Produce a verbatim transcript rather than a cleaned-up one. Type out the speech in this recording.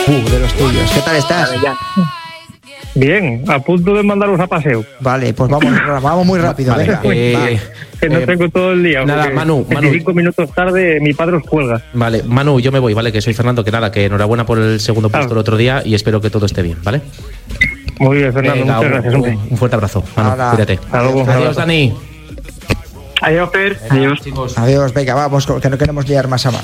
Uh, de los tuyos. ¿Qué tal estás? Bien, a punto de mandaros a paseo. Vale, pues vamos, vamos muy rápido. Vale, venga. eh, Vale. Que no eh, tengo todo el día. nada, Manu, Manu. veinticinco minutos tarde mi padre os cuelga. Vale, Manu, yo me voy, ¿vale? Que soy Fernando, que nada, que enhorabuena por el segundo puesto Ah. el otro día y espero que todo esté bien, ¿vale? Muy bien, Fernando, Venga, muchas un, gracias, hombre. un, un fuerte abrazo, Manu, Nada. cuídate. Hasta luego. Adiós, Dani. Adiós, Fer. Adiós. Chicos. Adiós, venga, vamos, que no queremos liar más a Manu.